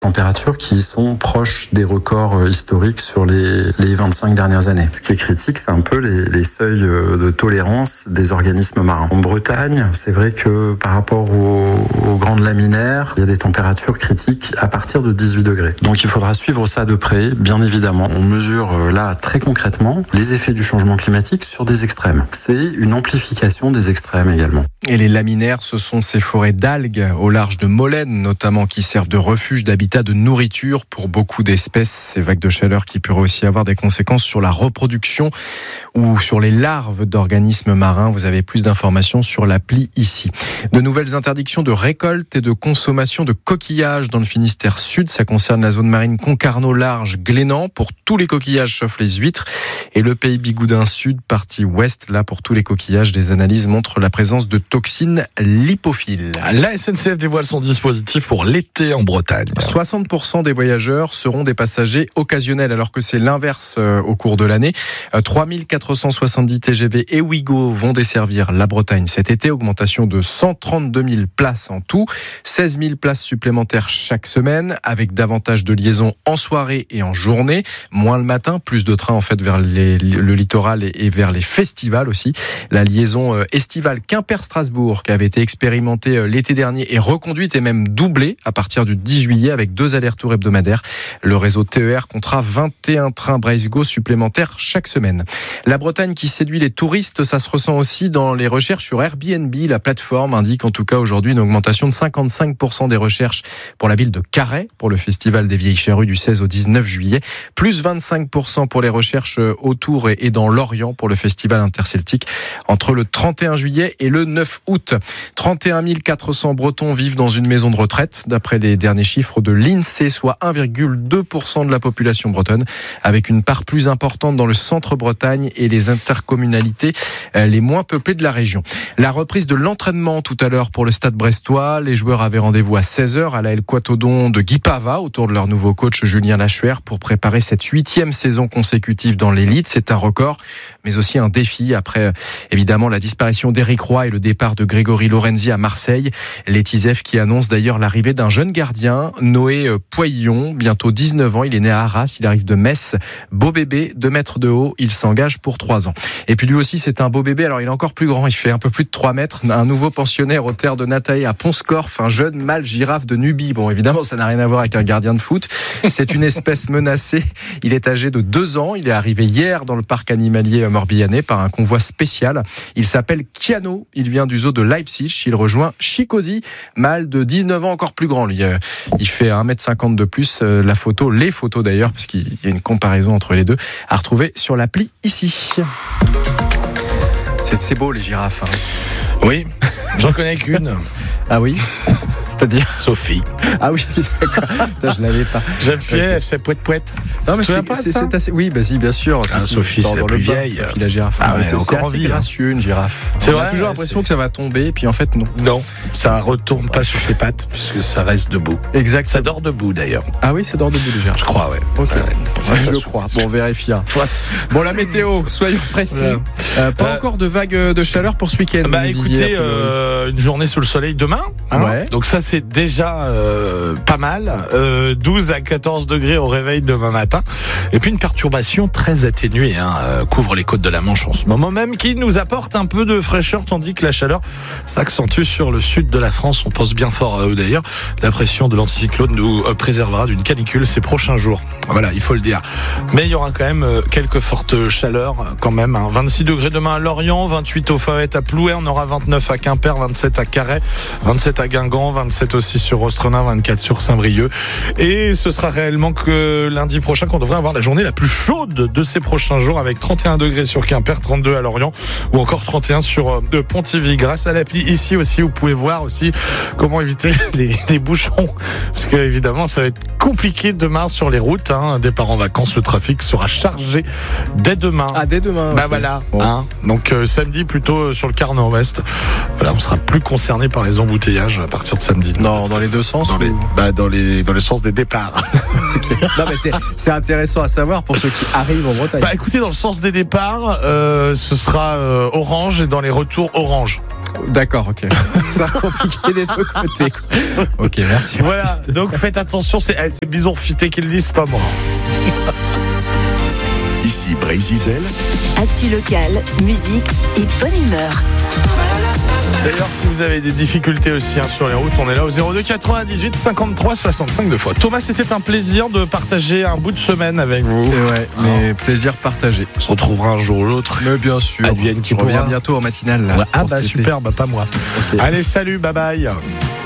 Températures qui sont proches des records historiques sur les 25 dernières années. Ce qui est critique, c'est un peu les seuils de tolérance des organismes marins. En Bretagne, c'est vrai que par rapport aux grandes laminaires, il y a des températures critiques à partir de 18 degrés. Donc il faudra suivre ça de près, bien évidemment. On mesure là très concrètement les effets du changement climatique sur des extrêmes. C'est une amplification des extrêmes également. Et les laminaires, ce sont ces forêts d'algues au large de Molène, notamment, qui servent de refuge, d'habitat, de nourriture pour beaucoup d'espèces. Ces vagues de chaleur qui pourraient aussi avoir des conséquences sur la reproduction ou sur les larves d'organismes marins. Vous avez plus d'informations sur l'appli ici. De nouvelles interdictions de récolte et de consommation de coquillages dans le Finistère Sud. Ça concerne la zone marine Concarneau-Large-Glénan pour tous les coquillages sauf les huîtres. Et le pays Bigoudin Sud, partie ouest, là pour tous les coquillages, des analyses montrent la présence de toxines lipophiles. La SNCF dévoile son dispositif pour l'été en Bretagne. 60% des voyageurs seront des passagers occasionnels, alors que c'est l'inverse au cours de l'année. 3470 TGV et Ouigo vont desservir la Bretagne cet été, augmentation de 132 000 places en tout, 16 000 places supplémentaires chaque semaine, avec davantage de liaisons en soirée et en journée, moins le matin, plus de trains en fait vers le littoral et vers les festivals aussi. La liaison estivale Quimper-Strasbourg, qui avait été expérimentée l'été dernier, est reconduite et même doublée à partir du 10 juillet avec 2 allers-retours hebdomadaires. Le réseau TER comptera 21 trains Braille-Go supplémentaires chaque semaine. La Bretagne qui séduit les touristes, ça se ressent aussi dans les recherches sur Airbnb. La plateforme indique en tout cas aujourd'hui une augmentation de 55% des recherches pour la ville de Carhaix, pour le festival des Vieilles Charrues du 16 au 19 juillet, plus 25% pour les recherches autour et dans l'Orient pour le festival interceltique entre le 31 juillet et le 9 août. 31 400 Bretons vivent dans une maison de retraite, d'après les derniers chiffres de l'INSEE, soit 1,2% de la population bretonne, avec une part plus importante dans le centre-Bretagne et les intercommunalités les moins peuplées de la région. La reprise de l'entraînement tout à l'heure pour le Stade brestois. Les joueurs avaient rendez-vous à 16h à la El Quatodon de Guy Pava autour de leur nouveau coach Julien Lachuer pour préparer cette 8e saison consécutive dans l'élite. C'est un record, mais aussi un défi après évidemment la disparition d'Éric Roy et le départ de Grégory Lorenzi à Marseille. Les Tisef qui annoncent d'ailleurs l'arrivée d'un jeune gardien, Noé Poillon, bientôt 19 ans. Il est né à Arras, il arrive de Metz. Beau bébé, 2 mètres de haut, il s'engage pour 3 ans. Et puis lui aussi, c'est un beau bébé. Alors il est encore plus grand, il fait un peu plus de 3 mètres. Un nouveau pensionnaire aux terres de Natae à Pont-Scorff, un jeune mâle girafe de Nubie. Bon, évidemment, ça n'a rien à voir avec un gardien de foot. C'est une espèce menacée. Il est âgé de 2 ans. Il est arrivé hier dans le parc animalier morbihanais par un convoi spécial. Il s'appelle Kiano. Il vient du zoo de Leipzig. Il rejoint Chicozy, mâle de 19 ans, encore plus grand. Lui, il fait 1m50 de plus. Les photos d'ailleurs, parce qu'il y a une comparaison entre les deux, à retrouver sur l'appli ici. C'est beau les girafes. Hein. Oui, j'en connais qu'une. Ah oui? C'est-à-dire Sophie. Ah oui, d'accord. Putain, je l'avais pas. J'appuyais, elle faisait pouette. Non, mais c'est assez. Oui, bah si, bien sûr. Ah, Sophie, c'est la plus vieille. Sophie la girafe. Ah ouais, c'est encore assez gracieux, une girafe. C'est On vrai, a toujours l'impression que ça va tomber, puis en fait, non. Non, ça retourne pas sur ses pattes, puisque ça reste debout. Exact. Ça dort debout, d'ailleurs. Ah oui, ça dort debout, les girafes. Je crois, ouais. Ok. Ça, je crois. Bon, on vérifie. Bon, la météo, soyons précis. Voilà. Pas encore de vague de chaleur pour ce week-end. Bah écoutez, une journée sous le soleil demain. Hein, ouais. Donc ça, c'est déjà pas mal. 12 à 14 degrés au réveil demain matin. Et puis une perturbation très atténuée couvre les côtes de la Manche en ce moment même, qui nous apporte un peu de fraîcheur, tandis que la chaleur s'accentue sur le sud de la France. On pense bien fort à eux d'ailleurs. La pression de l'anticyclone nous préservera d'une canicule ces prochains jours. Voilà, il faut le dire. Mais il y aura quand même quelques fortes chaleurs quand même. 26 degrés demain à Lorient, 28 au Faouët à Plouay, on aura 29 à Quimper, 27 à Carhaix, 27 à Guingamp, 27 aussi sur Ostrenin, 24 sur Saint-Brieuc. Et ce sera réellement que lundi prochain qu'on devrait avoir la journée la plus chaude de ces prochains jours, avec 31 degrés sur Quimper, 32 à Lorient ou encore 31 sur Pontivy. Grâce à l'appli ici aussi, vous pouvez voir aussi comment éviter les bouchons, parce que évidemment ça va être compliqué demain sur les routes. Départ en vacances, le trafic sera chargé dès demain. Ah, dès demain. Bah okay. Voilà. Bon. Donc samedi plutôt sur le quart nord-ouest. Voilà, on sera plus concerné par les embouteillages à partir de samedi. Non, dans les deux sens. Dans les sens des départs. Okay. Non, mais c'est intéressant à savoir pour ceux qui arrivent en Bretagne. Bah écoutez, dans le sens des départs, ce sera orange, et dans les retours orange. D'accord, ok. Ça va compliquer des deux côtés. Quoi. Ok, merci. Voilà, Baptiste. donc faites attention, c'est Bison Futé qui le dit, c'est pas moi. Ici Brésil. Actu locale, musique et bonne humeur. D'ailleurs, si vous avez des difficultés aussi sur les routes, on est là au 02 98 53 65 2 fois. Thomas, c'était un plaisir de partager un bout de semaine avec vous. Ouais, mais plaisir partagé. On se retrouvera un jour ou l'autre. Mais bien sûr. Advienne qui Je reviens pourra. bientôt en matinale. Là, Ouais, ah pour bah cet été. super, bah pas moi. Okay. Allez, salut, bye bye.